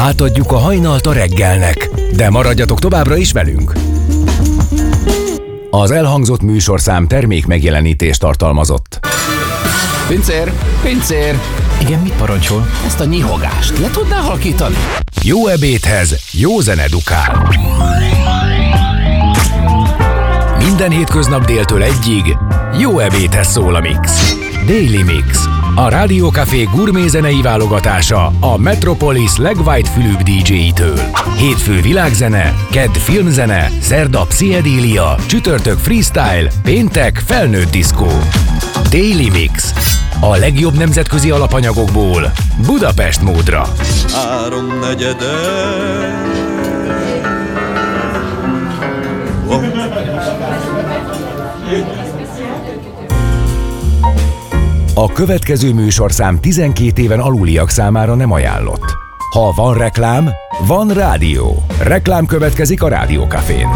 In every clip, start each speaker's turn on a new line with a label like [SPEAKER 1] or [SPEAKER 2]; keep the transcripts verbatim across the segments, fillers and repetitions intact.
[SPEAKER 1] Átadjuk a hajnalt a reggelnek, de maradjatok továbbra is velünk! Az elhangzott műsorszám termék megjelenítést tartalmazott.
[SPEAKER 2] Pincér! Pincér!
[SPEAKER 3] Igen, mit parancsol?
[SPEAKER 2] Ezt a nyihogást le tudnál halkítani?
[SPEAKER 1] Jó ebédhez jó zene dukál. Minden hétköznap déltől egyig jó ebédhez szól a Mix. Daily Mix. A Rádió Café gurmé zenei válogatása a Metropolis legwhite-fülűbb dé dzséjitől. Hétfő világzene, kedd filmzene, szerda pszichedélia, csütörtök freestyle, péntek felnőtt diszkó. Daily Mix. A legjobb nemzetközi alapanyagokból Budapest módra.
[SPEAKER 4] Háromnegyede.
[SPEAKER 1] A következő műsorszám tizenkét éven aluliak számára nem ajánlott. Ha van reklám, van rádió. Reklám következik a Rádió Cafén.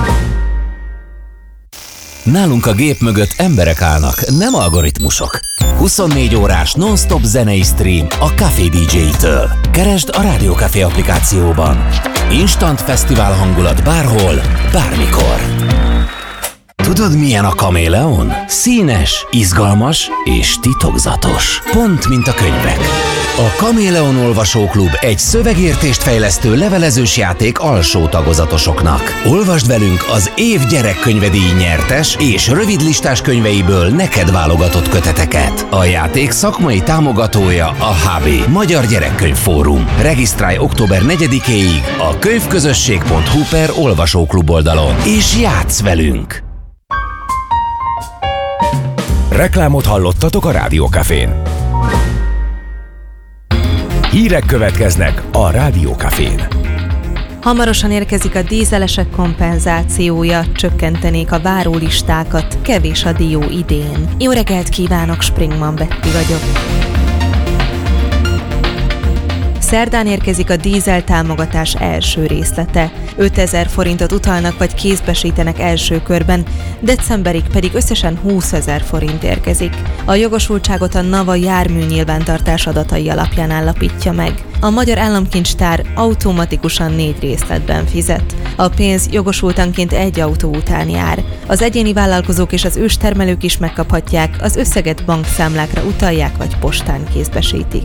[SPEAKER 3] Nálunk a gép mögött emberek állnak, nem algoritmusok. huszonnégy órás non-stop zenei stream a Café dé dzséjtől. Keresd a Rádió Café applikációban. Instant fesztivál hangulat bárhol, bármikor. Tudod, milyen a kaméleon? Színes, izgalmas és titokzatos. Pont, mint a könyvek. A Kaméleon Olvasóklub egy szövegértést fejlesztő levelezős játék alsó tagozatosoknak. Olvasd velünk az év gyerekkönyvedíj nyertes és rövidlistás könyveiből neked válogatott köteteket. A játék szakmai támogatója a há bé, Magyar Gyerekkönyv Fórum. Regisztrálj október negyedikéig a könyvközösség pont hu per olvasóklub oldalon, és játsz velünk!
[SPEAKER 1] Reklámot hallottatok a Rádió Cafén. Hírek következnek a Rádió Cafén.
[SPEAKER 5] Hamarosan érkezik a dízelesek kompenzációja, csökkentenék a várólistákat, kevés a dió idén. Jó reggelt kívánok, Springman Betty vagyok. Szerdán érkezik a dízel támogatás első részlete. ötezer forintot utalnak vagy kézbesítenek első körben, decemberig pedig összesen húszezer forint érkezik. A jogosultságot a NAVA járműnyilvántartás adatai alapján állapítja meg. A Magyar Államkincstár automatikusan négy részletben fizet. A pénz jogosultanként egy autó után jár. Az egyéni vállalkozók és az őstermelők is megkaphatják, az összeget bankszámlákra utalják vagy postán kézbesítik.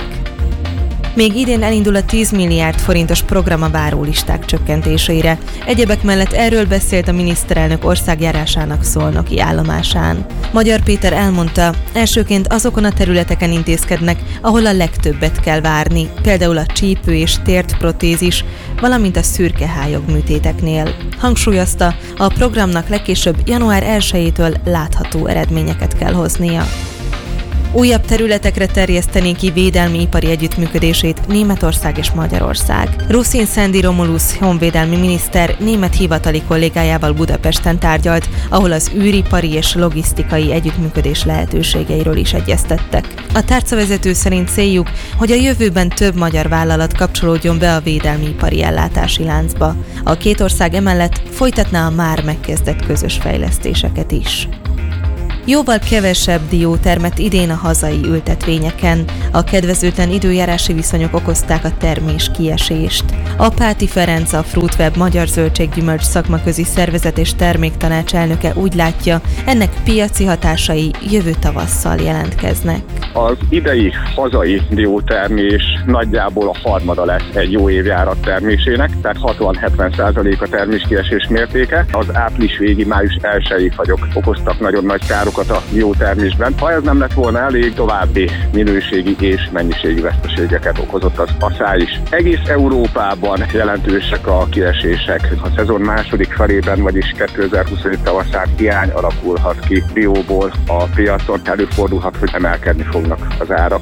[SPEAKER 5] Még idén elindul a tíz milliárd forintos program a várólisták csökkentésére. Egyebek mellett erről beszélt a miniszterelnök országjárásának szolnoki állomásán. Magyar Péter elmondta, elsőként azokon a területeken intézkednek, ahol a legtöbbet kell várni, például a csípő és tértprotézis, valamint a szürkehályog műtéteknél. Hangsúlyozta, a programnak legkésőbb január elsejétől látható eredményeket kell hoznia. Újabb területekre terjeszteni ki védelmi ipari együttműködését Németország és Magyarország. Ruszin Szendi Romulusz honvédelmi miniszter német hivatali kollégájával Budapesten tárgyalt, ahol az űripari és logisztikai együttműködés lehetőségeiről is egyeztettek. A tárcavezető szerint céljuk, hogy a jövőben több magyar vállalat kapcsolódjon be a védelmi ipari ellátási láncba. A két ország emellett folytatná a már megkezdett közös fejlesztéseket is. Jóval kevesebb dió termett idén a hazai ültetvényeken. A kedvezőtlen időjárási viszonyok okozták a termés kiesést. Apáti Ferenc, a Fruitweb Magyar Zöldséggyümölcs Szakmaközi Szervezet és Terméktanács elnöke úgy látja, ennek piaci hatásai jövő tavasszal jelentkeznek.
[SPEAKER 6] Az idei hazai diótermés nagyjából a harmada lesz egy jó évjárat termésének, tehát hatvan-hetven százalék a terméskiesés mértéke. Az április végi, május elsői fagyok okoztak nagyon nagy károkat a diótermésben. Ha ez nem lett volna elég, további minőségi és mennyiségi veszteségeket okozott az aszály is. Egész Európában jelentősek a kiesések. A szezon második felében, vagyis kétezer-huszonöt tavaszán hiány alakulhat ki dióból a piacon, előfordulhat, hogy emelkedni fognak az árak.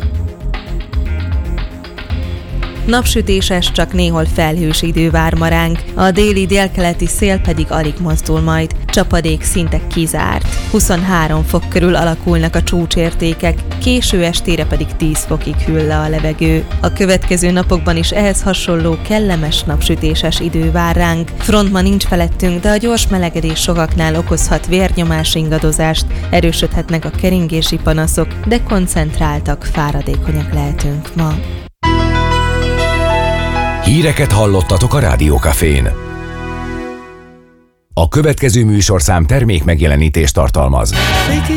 [SPEAKER 5] Napsütéses, csak néhol felhős idő vár ma ránk, a déli délkeleti szél pedig alig mozdul majd, csapadék szinte kizárt. huszonhárom fok körül alakulnak a csúcsértékek, késő estére pedig tíz fokig hűl le a levegő. A következő napokban is ehhez hasonló kellemes napsütéses idő vár ránk. Front ma nincs felettünk, de a gyors melegedés sokaknál okozhat vérnyomás ingadozást, erősödhetnek a keringési panaszok, de koncentráltak, fáradékonyak lehetünk ma.
[SPEAKER 1] Híreket hallottatok a Rádió Cafén. A következő műsorszám termék megjelenítést tartalmaz.